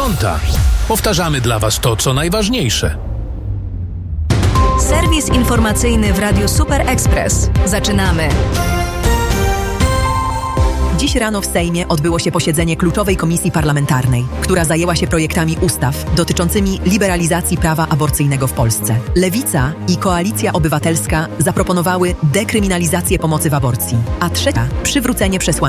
9:00. Powtarzamy dla Was to, co najważniejsze. Serwis informacyjny w Radiu Super Express. Zaczynamy. Dziś rano w Sejmie odbyło się posiedzenie kluczowej komisji parlamentarnej, która zajęła się projektami ustaw dotyczącymi liberalizacji prawa aborcyjnego w Polsce. Lewica i Koalicja Obywatelska zaproponowały dekryminalizację pomocy w aborcji, a trzecia przywrócenie przesłanki